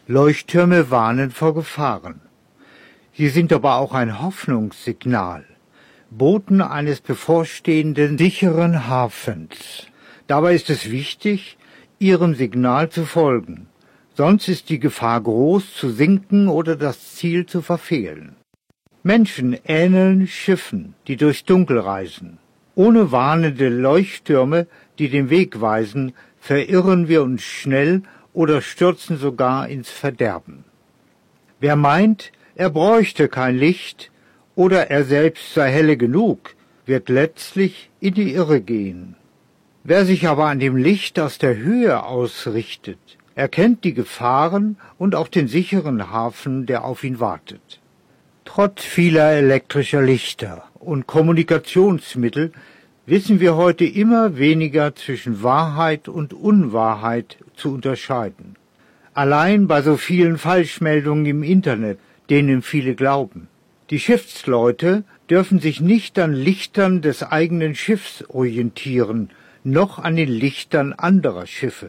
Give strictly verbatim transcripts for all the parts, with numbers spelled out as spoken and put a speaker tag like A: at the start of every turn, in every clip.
A: Leuchttürme warnen vor Gefahren. Sie sind aber auch ein Hoffnungssignal, Boten eines bevorstehenden sicheren Hafens. Dabei ist es wichtig, ihrem Signal zu folgen, sonst ist die Gefahr groß, zu sinken oder das Ziel zu verfehlen. Menschen ähneln Schiffen, die durchs Dunkel reisen. Ohne warnende Leuchttürme, die den Weg weisen, verirren wir uns schnell oder stürzen sogar ins Verderben. Wer meint, er bräuchte kein Licht oder er selbst sei helle genug, wird letztlich in die Irre gehen. Wer sich aber an dem Licht aus der Höhe ausrichtet, erkennt die Gefahren und auch den sicheren Hafen, der auf ihn wartet. Trotz vieler elektrischer Lichter und Kommunikationsmittel wissen wir heute immer weniger zwischen Wahrheit und Unwahrheit zu unterscheiden. Allein bei so vielen Falschmeldungen im Internet, denen viele glauben. Die Schiffsleute dürfen sich nicht an Lichtern des eigenen Schiffs orientieren, noch an den Lichtern anderer Schiffe.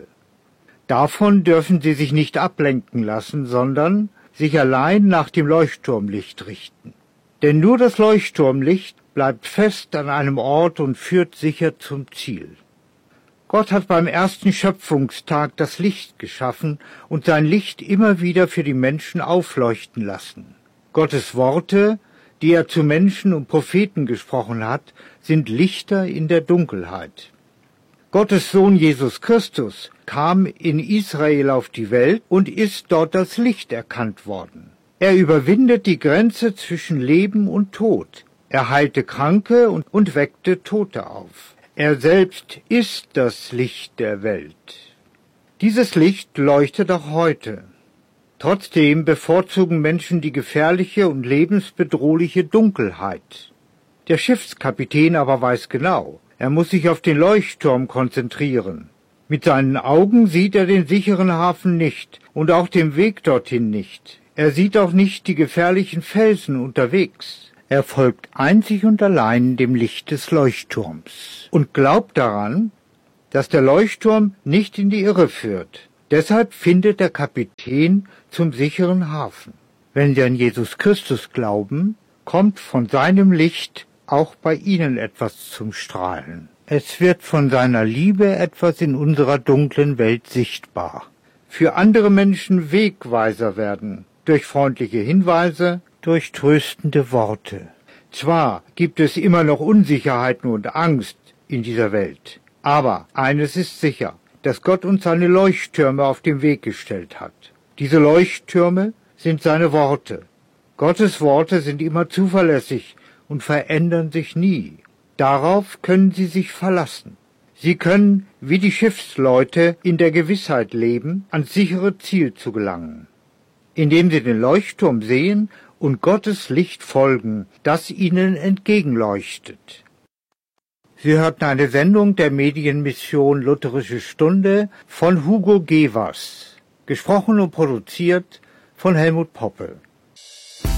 A: Davon dürfen sie sich nicht ablenken lassen, sondern sich allein nach dem Leuchtturmlicht richten. Denn nur das Leuchtturmlicht bleibt fest an einem Ort und führt sicher zum Ziel. Gott hat beim ersten Schöpfungstag das Licht geschaffen und sein Licht immer wieder für die Menschen aufleuchten lassen. Gottes Worte, die er zu Menschen und Propheten gesprochen hat, sind Lichter in der Dunkelheit. Gottes Sohn Jesus Christus kam in Israel auf die Welt und ist dort als Licht erkannt worden. Er überwindet die Grenze zwischen Leben und Tod. Er heilte Kranke und, und weckte Tote auf. Er selbst ist das Licht der Welt. Dieses Licht leuchtet auch heute. Trotzdem bevorzugen Menschen die gefährliche und lebensbedrohliche Dunkelheit. Der Schiffskapitän aber weiß genau, er muss sich auf den Leuchtturm konzentrieren. Mit seinen Augen sieht er den sicheren Hafen nicht und auch den Weg dorthin nicht. Er sieht auch nicht die gefährlichen Felsen unterwegs. Er folgt einzig und allein dem Licht des Leuchtturms und glaubt daran, dass der Leuchtturm nicht in die Irre führt. Deshalb findet der Kapitän zum sicheren Hafen. Wenn Sie an Jesus Christus glauben, kommt von seinem Licht auch bei Ihnen etwas zum Strahlen. Es wird von seiner Liebe etwas in unserer dunklen Welt sichtbar. Für andere Menschen Wegweiser werden, durch freundliche Hinweise, durch tröstende Worte. Zwar gibt es immer noch Unsicherheiten und Angst in dieser Welt, aber eines ist sicher, dass Gott uns seine Leuchttürme auf den Weg gestellt hat. Diese Leuchttürme sind seine Worte. Gottes Worte sind immer zuverlässig und verändern sich nie. Darauf können Sie sich verlassen. Sie können, wie die Schiffsleute, in der Gewissheit leben, ans sichere Ziel zu gelangen, indem Sie den Leuchtturm sehen und Gottes Licht folgen, das Ihnen entgegenleuchtet. Sie hörten eine Sendung der Medienmission Lutherische Stunde von Hugo Gewers, gesprochen und produziert von Helmut Poppe.